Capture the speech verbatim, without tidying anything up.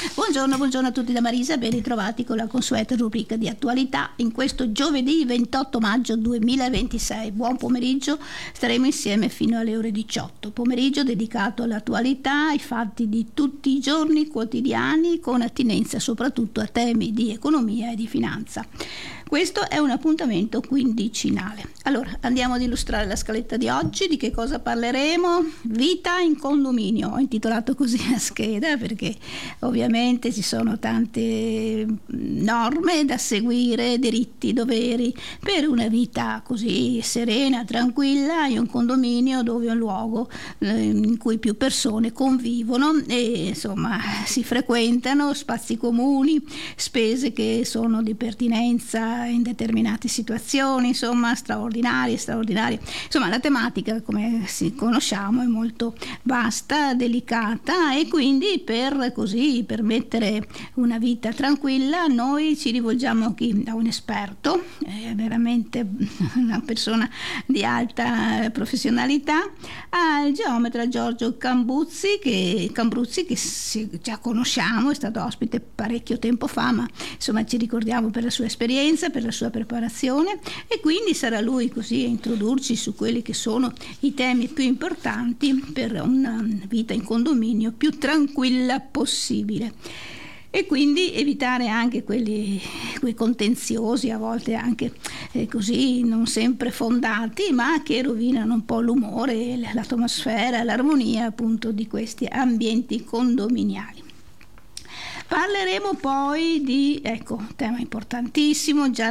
Buongiorno, buongiorno a tutti da Marisa, ben ritrovati con la consueta rubrica di attualità in questo giovedì ventotto maggio duemilaventisei. Buon pomeriggio, staremo insieme fino alle ore diciotto. Pomeriggio dedicato all'attualità, ai fatti di tutti i giorni quotidiani con attinenza soprattutto a temi di economia e di finanza. Questo è un appuntamento quindicinale. Allora, andiamo ad illustrare la scaletta di oggi. Di che cosa parleremo? Vita in condominio. Ho intitolato così la scheda perché ovviamente ci sono tante norme da seguire, diritti, doveri per una vita così serena, tranquilla in un condominio dove è un luogo eh, in cui più persone convivono e insomma si frequentano, spazi comuni, spese che sono di pertinenza in determinate situazioni, insomma straordinarie, straordinarie. Insomma, la tematica, come si conosciamo, è molto vasta, delicata e quindi per così permettere una vita tranquilla noi ci rivolgiamo a chi? A un esperto, è veramente una persona di alta professionalità, al geometra Giorgio Cambruzzi che, Cambruzzi, che si, già conosciamo, è stato ospite parecchio tempo fa, ma insomma ci ricordiamo per la sua esperienza, per la sua preparazione e quindi sarà lui così a introdurci su quelli che sono i temi più importanti per una vita in condominio più tranquilla possibile. E quindi evitare anche quelli, quei contenziosi, a volte anche eh, così non sempre fondati, ma che rovinano un po' l'umore, l'atmosfera, l'armonia appunto di questi ambienti condominiali. Parleremo poi di, ecco, tema importantissimo, già